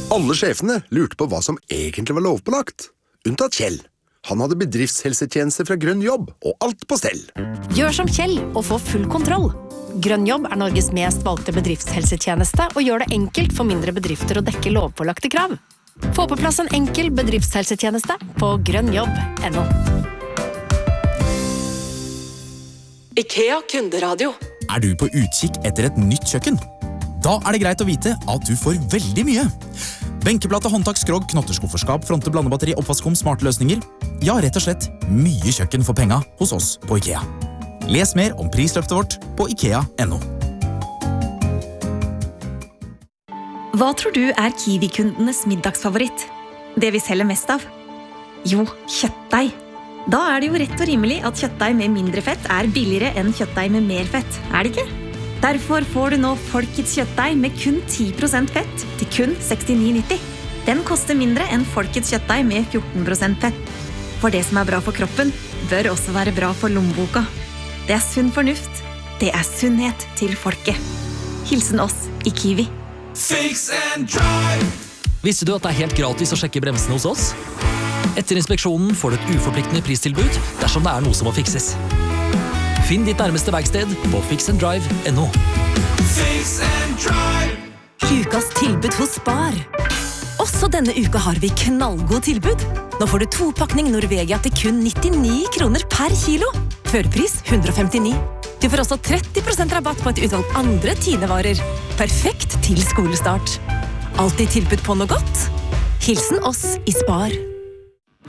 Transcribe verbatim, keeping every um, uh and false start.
Alle sjefene lurte på hva som egentlig var lovpålagt, unntatt Kjell. Han hadde bedriftshelsetjeneste fra Grønn Jobb, og alt på stell. Gjør som Kjell og få full kontroll. Grønn Jobb er Norges mest valgte bedriftshelsetjeneste og gjør det enkelt for mindre bedrifter å dekke lovpålagte krav. Få på plass en enkel bedriftshelsetjeneste på grønnjobb punktum no. IKEA kunderadio. Er du på utkikk etter et nytt kjøkken? Da er det greit å vite at du får veldig mye. Benkeplate, håndtak, skrog, knotterskufferskap, fronte, blandebatteri, oppvaskom, smarte løsninger. Ja, rett og slett mye kjøkken for penga hos oss på IKEA. Les mer om prisløftet vårt på ikea punktum no. Hva tror du er Kiwi-kundenes middagsfavoritt? Det vi selger mest av? Jo, kjøttdeig. Da er det jo rett og rimelig at kjøttdeig med mindre fett er billigere enn kjøttdeig med mer fett, er det ikke? Derfor får du nå Folkets kjøttdeig med kun ti prosent fett til kun sekstini nitti. Den koster mindre enn Folkets kjøttdeig med fjorten prosent fett. For det som er bra for kroppen, bør også være bra for lommeboka. Det er sunn fornuft. Det er sunnhet til folket. Hilsen oss i Kiwi. Fix and drive. Visste du at det er helt gratis å sjekke bremsene hos oss? Etter inspeksjonen får du et uforpliktende pristilbud dersom det er noe som må fikses. Finn ditt nærmeste verksted på fix and drive punktum no. Fix and drive. Ukas tilbud hos Spar. Også denne uka har vi knallgod tilbud. Nå får du to pakning Norvegia til kun nittini kroner per kilo. Førpris hundre og femtini. Du får også tretti prosent rabatt på et utvalg andre Tine-varer. Perfekt til skolestart. Alltid tilbud på noe godt. Hilsen oss i Spar.